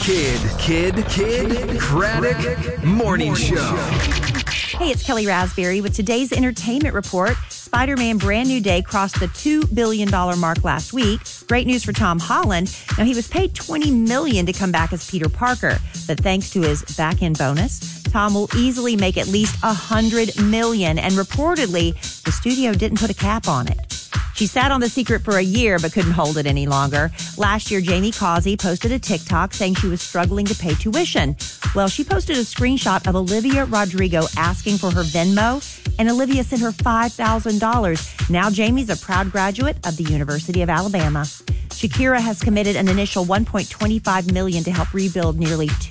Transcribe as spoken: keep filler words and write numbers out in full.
Kid, Kid, Kid, Craddock Morning Show. Hey, it's Kelly Raspberry with today's entertainment report. Spider-Man Brand New Day crossed the two billion dollars mark last week. Great news for Tom Holland. Now, he was paid twenty million dollars to come back as Peter Parker, but thanks to his back-end bonus, Tom will easily make at least one hundred million dollars, and reportedly, the studio didn't put a cap on it. She sat on The Secret for a year but couldn't hold it any longer. Last year, Jamie Causey posted a TikTok saying she was struggling to pay tuition. Well, she posted a screenshot of Olivia Rodrigo asking for her Venmo, and Olivia sent her five thousand dollars. Now Jamie's a proud graduate of the University of Alabama. Shakira has committed an initial one point two five million dollars to help rebuild nearly